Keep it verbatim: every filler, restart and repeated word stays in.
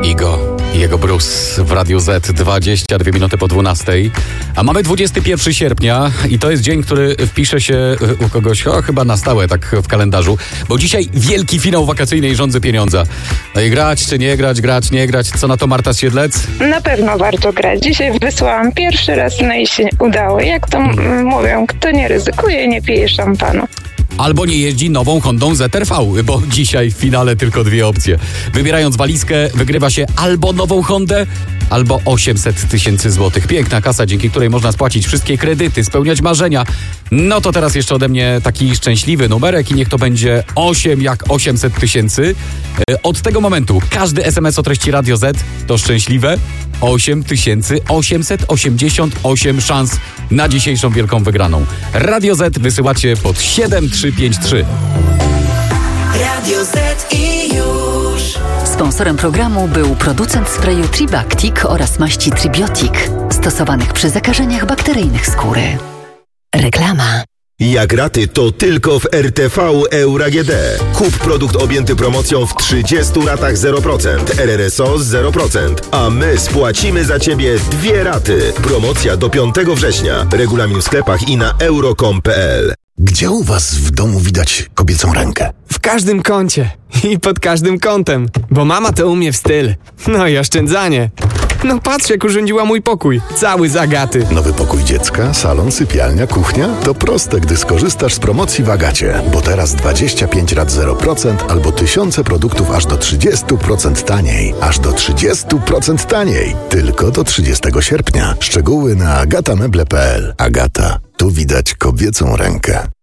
Inigo i jego Bruce w Radiu Z, dwadzieścia dwie minuty po dwunastej. A mamy dwudziestego pierwszego sierpnia i to jest dzień, który wpisze się u kogoś o, chyba na stałe tak w kalendarzu, bo dzisiaj wielki finał wakacyjnej Rządzy Pieniądza. No i grać czy nie grać, grać, nie grać. Co na to Marta Siedlec? Na pewno warto grać. Dzisiaj wysłałam pierwszy raz, no i się udało. Jak to hmm. mówią, kto nie ryzykuje, nie pije szampanu. Albo nie jeździ nową Hondą Z R V, bo dzisiaj w finale tylko dwie opcje. Wybierając walizkę, wygrywa się albo nową Hondę, albo osiemset tysięcy złotych. Piękna kasa, dzięki której można spłacić wszystkie kredyty, spełniać marzenia. No to teraz jeszcze ode mnie taki szczęśliwy numerek i niech to będzie osiem jak osiemset tysięcy. Od tego momentu każdy es em es o treści Radio Z to szczęśliwe osiem tysięcy osiemset osiemdziesiąt osiem szans na dzisiejszą wielką wygraną. Radio Z wysyłacie pod siedem trzy pięć trzy. Radio Z i już. Sponsorem programu był producent sprayu Tribactic oraz maści Tribiotic, stosowanych przy zakażeniach bakteryjnych skóry. Reklama. Jak raty, to tylko w R T V Euro A G D. Kup produkt objęty promocją w trzydziestu ratach zero procent, R R S O zero procent, a my spłacimy za Ciebie dwie raty. Promocja do piątego września. Regulamin w sklepach i na euro kropka com kropka p l. Gdzie u was w domu widać kobiecą rękę? W każdym kącie i pod każdym kątem, bo mama to umie w styl. No i oszczędzanie. No patrz, jak urządziła mój pokój. Cały z Agaty. Nowy pokój dziecka, salon, sypialnia, kuchnia? To proste, gdy skorzystasz z promocji w Agacie. Bo teraz dwadzieścia pięć rat zero procent albo tysiące produktów aż do trzydzieści procent taniej. Aż do trzydzieści procent taniej. Tylko do trzydziestego sierpnia. Szczegóły na agata meble kropka p l. Agata. Tu widać kobiecą rękę.